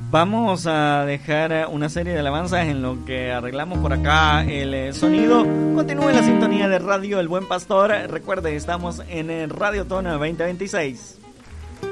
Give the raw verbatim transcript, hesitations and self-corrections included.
Vamos a dejar una serie de alabanzas en lo que arreglamos por acá el sonido. Continúe la sintonía de Radio El Buen Pastor. Recuerde, estamos en Radio Tono veinte veintiséis.